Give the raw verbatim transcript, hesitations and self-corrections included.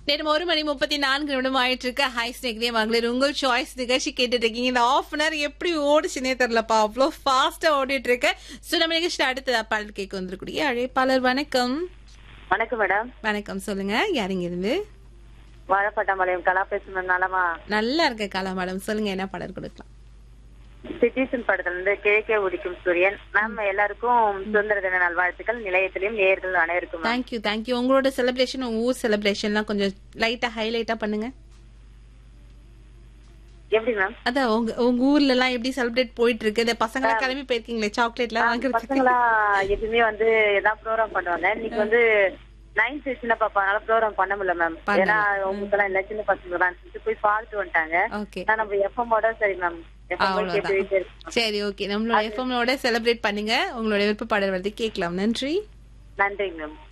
நேரம் ஒரு மணி முப்பத்தி நான்கு நிமிடம் ஆயிட்டு இருக்கு. ஹை ஸ்நேகிதே மகளிர் உங்கள் சாய்ஸ் நிகழ்ச்சி கேட்டுட்டு இருக்கீங்க. இந்த ஆஃப் அன் அவர் எப்படி ஓடிச்சுனே தெரியலப்பா, அவ்வளோ ஃபாஸ்டா ஓடிட்டு இருக்கு. ஸோ நம்ம நிகழ்ச்சி அடுத்த பாடல் கேட்க வந்துருக்கூடிய அழைப்பாளர். வணக்கம். வணக்கம் மேடம். வணக்கம், சொல்லுங்க யாருங்க இருந்து? வாழப்பட்டாம்பாளையம் கலா பேசுறேன். நலமா? நல்லா இருக்க கலா மேடம், சொல்லுங்க என்ன பாடல் கொடுக்கலாம்? சிட்டிசன் படத்துல இருந்து கிழக்கே உதிக்கும் சூரியன். மேம் எல்லாருக்கும் சுதந்திர தின நல்வாழ்த்துக்கள். நிலையத்திலையும் நேயர்கள் அனைவருக்கும் தேங்க்யூ தேங்க்யூ. உங்களோட செலிப்ரேஷன், உங்க ஊர் செலிப்ரேஷன்லாம் கொஞ்சம் லைட்டா ஹைலைட்டா பண்ணுங்க. எப்படி மேம்? அதான் உங்க உங்க ஊர்ல எல்லாம் எப்படி செலிப்ரேட் போயிட்டு இருக்கு? இந்த பசங்க எல்லாம் கிளம்பி போயிருக்கீங்களே சாக்லேட் எல்லாம் வாங்குறதுக்கு? பசங்களா எப்பவுமே வந்து ஏதாவது ப்ரோக்ராம் பண்ணுவாங்க. இன்னைக்கு வந்து நைன்த் சின்ன பாப்பா அதனால ப்ரோக்ராம் பண்ண முடியல மேம். ஏன்னா உங்களுக்கு எல்லாம் இல்ல, சின்ன பசங்க தான் போய் பார்த்து வந்துட்டாங்க. நம்ம எஃப்எம்மோட சரி மேம். சரி, ஓகே. நம்மளோட எஃப்எம்மோட செலிப்ரேட் பண்ணுங்க. உங்களோட விருப்ப பாடல் வந்து கேட்கலாம். நன்றி. நன்றி மேம்.